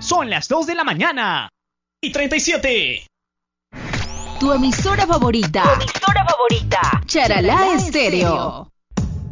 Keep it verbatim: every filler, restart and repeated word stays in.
Son las dos de la mañana y treinta y siete. Tu emisora favorita. Tu emisora favorita. Charalá Estéreo.